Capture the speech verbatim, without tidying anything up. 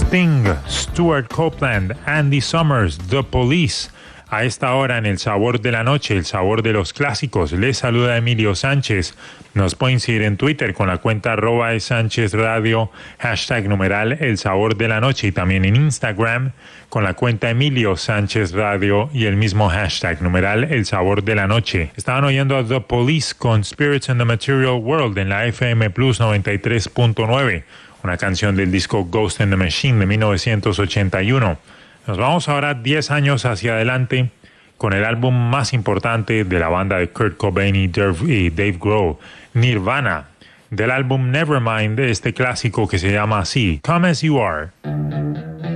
Sting, Stuart Copeland, Andy Summers, The Police. A esta hora en El Sabor de la Noche, el sabor de los clásicos, les saluda Emilio Sánchez. Nos pueden seguir en Twitter con la cuenta arroba de Sánchez Radio, hashtag numeral El Sabor de la Noche, y también en Instagram con la cuenta Emilio Sánchez Radio y el mismo hashtag numeral El Sabor de la Noche. Estaban oyendo a The Police con Spirits in the Material World en la F M Plus noventa y tres punto nueve, una canción del disco Ghost in the Machine de mil novecientos ochenta y uno. Nos vamos ahora diez años hacia adelante con el álbum más importante de la banda de Kurt Cobain y Dave Grohl, Nirvana, del álbum Nevermind, de este clásico que se llama así, Come As You Are.